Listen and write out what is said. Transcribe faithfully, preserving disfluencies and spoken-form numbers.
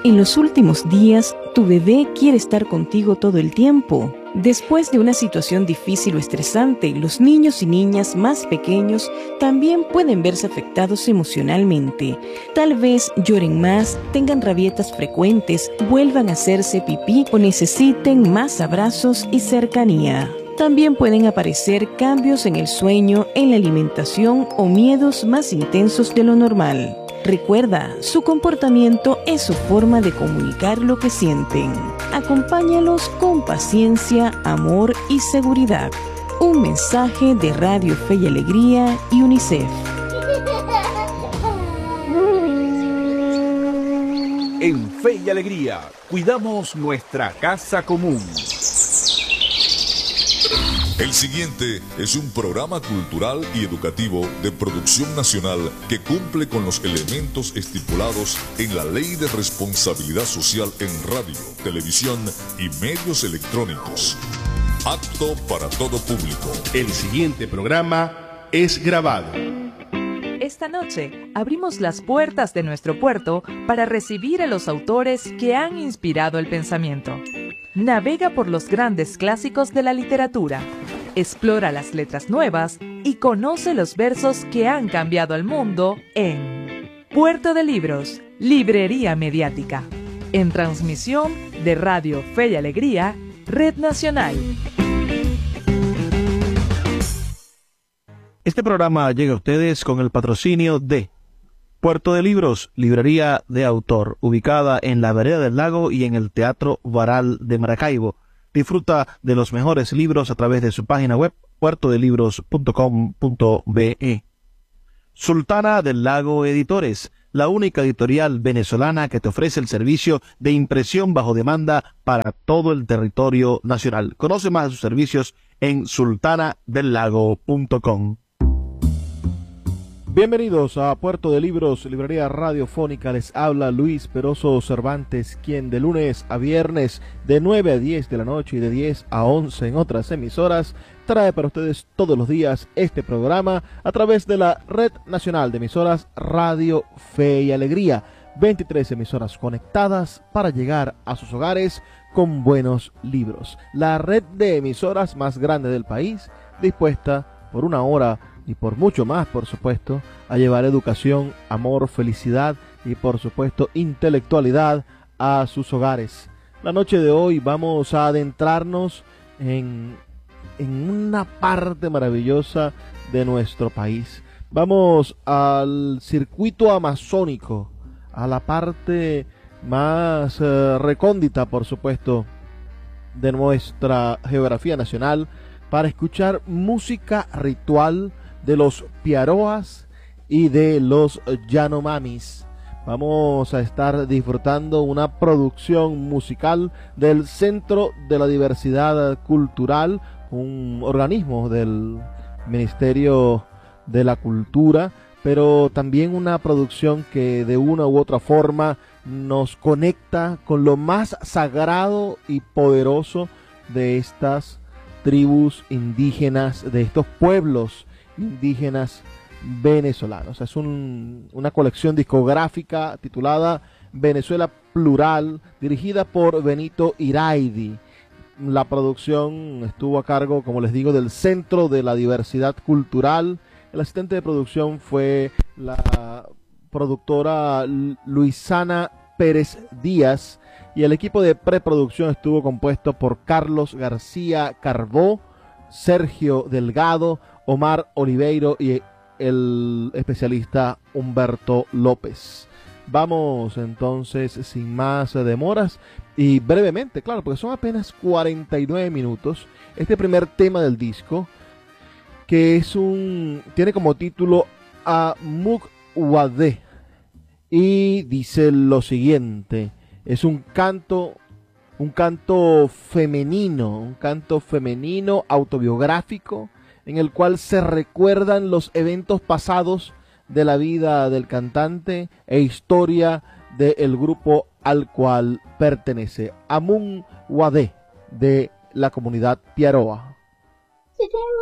En los últimos días, tu bebé quiere estar contigo todo el tiempo. Después de una situación difícil o estresante, los niños y niñas más pequeños también pueden verse afectados emocionalmente. Tal vez lloren más, tengan rabietas frecuentes, vuelvan a hacerse pipí o necesiten más abrazos y cercanía. También pueden aparecer cambios en el sueño, en la alimentación o miedos más intensos de lo normal. Recuerda, su comportamiento es su forma de comunicar lo que sienten. Acompáñalos con paciencia, amor y seguridad. Un mensaje de Radio Fe y Alegría y UNICEF. En Fe y Alegría, cuidamos nuestra casa común. El siguiente es un programa cultural y educativo de producción nacional que cumple con los elementos estipulados en la Ley de Responsabilidad Social en Radio, Televisión y Medios Electrónicos. Apto para todo público. El siguiente programa es grabado. Esta noche abrimos las puertas de nuestro puerto para recibir a los autores que han inspirado el pensamiento. Navega por los grandes clásicos de la literatura, explora las letras nuevas y conoce los versos que han cambiado el mundo en Puerto de Libros, Librería Mediática, en transmisión de Radio Fe y Alegría, Red Nacional. Este programa llega a ustedes con el patrocinio de Puerto de Libros, librería de autor, ubicada en la Vereda del Lago y en el Teatro Varal de Maracaibo. Disfruta de los mejores libros a través de su página web, puerto de libros punto com punto be. Sultana del Lago Editores, la única editorial venezolana que te ofrece el servicio de impresión bajo demanda para todo el territorio nacional. Conoce más de sus servicios en sultana del lago punto com. Bienvenidos a Puerto de Libros, librería radiofónica. Les habla Luis Peroso Cervantes, quien de lunes a viernes de nueve a diez de la noche y de diez a once en otras emisoras trae para ustedes todos los días este programa a través de la Red Nacional de Emisoras Radio Fe y Alegría. veintitrés emisoras conectadas para llegar a sus hogares con buenos libros. La red de emisoras más grande del país, dispuesta por una hora y por mucho más, por supuesto, a llevar educación, amor, felicidad y, por supuesto, intelectualidad a sus hogares. La noche de hoy vamos a adentrarnos en, en una parte maravillosa de nuestro país. Vamos al circuito amazónico, a la parte más eh, recóndita, por supuesto, de nuestra geografía nacional, para escuchar música ritual de los Piaroas y de los Yanomamis. Vamos a estar disfrutando una producción musical del Centro de la Diversidad Cultural, un organismo del Ministerio de la Cultura, pero también una producción que de una u otra forma nos conecta con lo más sagrado y poderoso de estas tribus indígenas, de estos pueblos indígenas venezolanos. Es un, una colección discográfica titulada Venezuela Plural, dirigida por Benito Iraidi. La producción estuvo a cargo, como les digo, del Centro de la Diversidad Cultural. El asistente de producción fue la productora Luisana Pérez Díaz y el equipo de preproducción estuvo compuesto por Carlos García Carbó, Sergio Delgado, Omar Oliveiro y el especialista Humberto López. Vamos entonces sin más demoras y brevemente, claro, porque son apenas cuarenta y nueve minutos, este primer tema del disco, que es un, tiene como título Amuk Wade y dice lo siguiente: es un canto, un canto femenino, un canto femenino autobiográfico en el cual se recuerdan los eventos pasados de la vida del cantante e historia del grupo al cual pertenece, Amuk Wade, de la comunidad Piaroa.